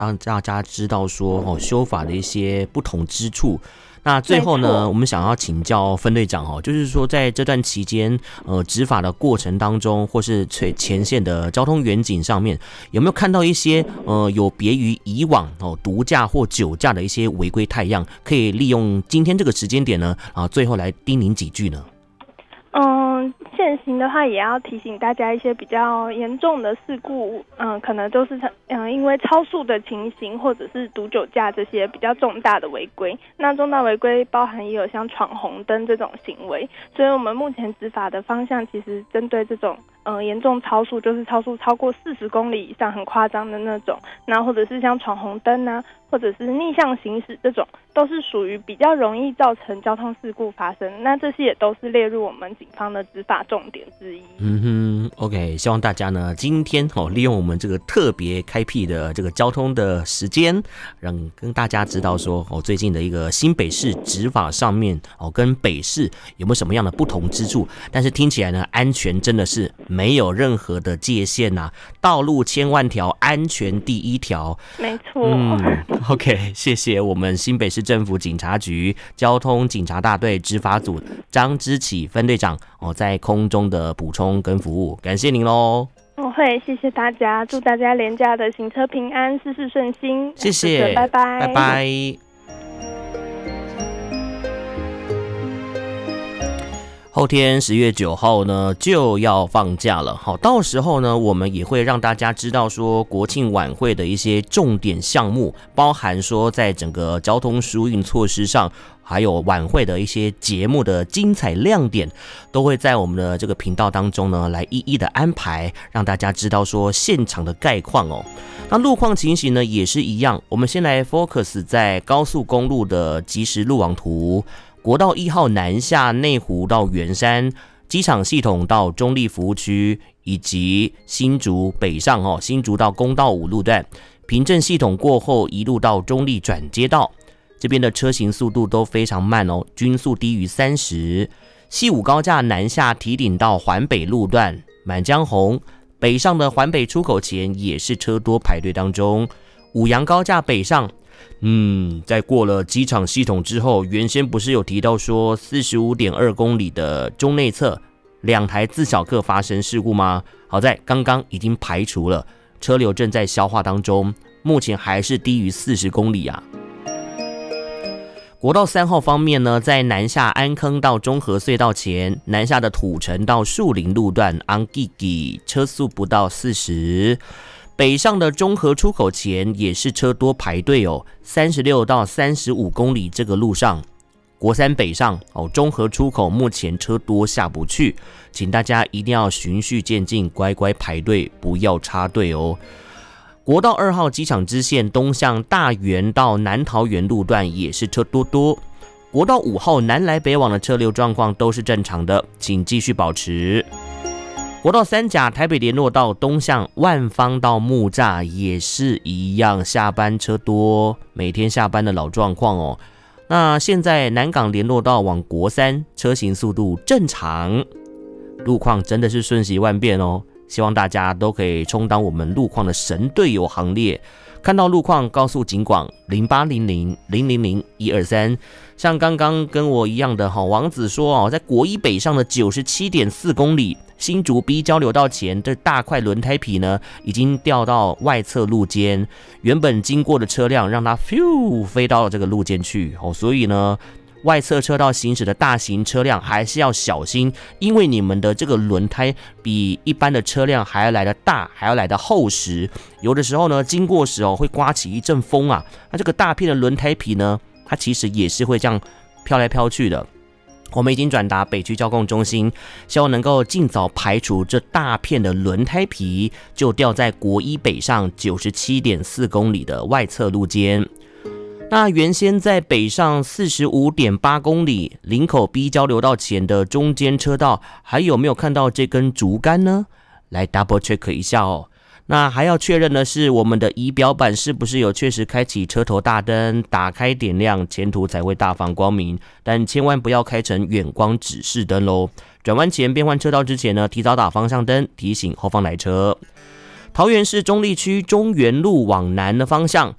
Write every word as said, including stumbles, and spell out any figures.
让大家知道说哦修法的一些不同之处。那最后呢，我们想要请教分队长哦，就是说在这段期间，呃，执法的过程当中，或是前线的交通员警上面，有没有看到一些呃有别于以往哦毒驾或酒驾的一些违规态样，可以利用今天这个时间点呢，啊，最后来叮咛几句呢？ 嗯，现行的话也要提醒大家一些比较严重的事故，嗯，可能都是嗯因为超速的情形，或者是毒酒驾这些比较重大的违规。那重大违规包含也有像闯红灯这种行为，所以我们目前执法的方向其实针对这种嗯严重超速，就是超速超过四十公里以上很夸张的那种，那或者是像闯红灯啊，或者是逆向行驶这种，都是属于比较容易造成交通事故发生。那这些也都是列入我们警方的执法重点之一。 嗯哼 ，OK， 希望大家呢今天哦利用我们这个特别开辟的这个交通的时间，让跟大家知道说哦最近的一个新北市执法上面哦跟北市有没有什么样的不同之处。但是听起来呢，安全真的是没有任何的界限呐、啊，道路千万条，安全第一条。 没错。 嗯 ，OK， 谢谢我们新北市政府警察局交通警察大队执法组张之启分队长哦在空中的补充跟服务，感谢您喽。 我会，谢谢大家，祝大家连假的行车平安，事事顺心。 谢谢， 拜拜， 拜拜。后天十月九号呢就要放假了，好，到时候呢我们也会让大家知道说国庆晚会的一些重点项目，包含说在整个交通疏运措施上，还有晚会的一些节目的精彩亮点，都会在我们的这个频道当中呢来一一的安排，让大家知道说现场的概况哦。那路况情形呢也是一样，我们先来 focus 在高速公路的即时路网图。国道一号南下内湖到圆山，机场系统到中立服务区，以及新竹北上哦，新竹到公道五路段，平镇系统过后一路到中立转接道，这边的车行速度都非常慢哦，均速低于三十。西武高架南下提顶到环北路段，满江红北上的环北出口前也是车多排队当中。五杨高架北上。嗯，在过了机场系统之后，原先不是有提到说 四十五点二公里的中内侧两台自小客发生事故吗？好在刚刚已经排除了，车流正在消化当中，目前还是低于四十公里啊。国道三号方面呢，在南下安坑到中和隧道前，南下的土城到树林路段安吉吉车速不到四十。北上的中和出口前也是车多排队哦，三十六到三十五公里这个路上，国三北上哦，中和出口目前车多下不去，请大家一定要循序渐进，乖乖排队，不要插队哦。国道二号机场支线东向大园到南桃园路段也是车多多，国道五号南来北往的车流状况都是正常的，请继续保持。国道三甲台北联络道东向万芳到木栅也是一样，下班车多，每天下班的老状况哦。那现在南港联络道往国三车行速度正常，路况真的是瞬息万变哦。希望大家都可以充当我们路况的神队友行列，看到路况告诉警广零八零零零零零一二三。像刚刚跟我一样的哈王子说哦，在国一北上的九十七点四公里，新竹 B 交流道前的大块轮胎皮呢，已经掉到外侧路肩，原本经过的车辆让它 fiu 飞到了这个路肩去哦，所以呢，外侧车道行驶的大型车辆还是要小心，因为你们的这个轮胎比一般的车辆还要来得大，还要来得厚实，有的时候呢，经过时哦会刮起一阵风啊，那这个大片的轮胎皮呢，它其实也是会这样飘来飘去的。我们已经转达北区交控中心，希望能够尽早排除这大片的轮胎皮，就掉在国一北上九十七点四公里的外侧路肩。那原先在北上 四十五点八公里林口 B 交流道前的中间车道，还有没有看到这根竹竿呢？来 double check 一下哦。那还要确认的是，我们的仪表板是不是有确实开启车头大灯，打开点亮，前途才会大放光明。但千万不要开成远光指示灯咯。转弯前变换车道之前呢，提早打方向灯，提醒后方来车。桃园市中坜区中原路往南的方向，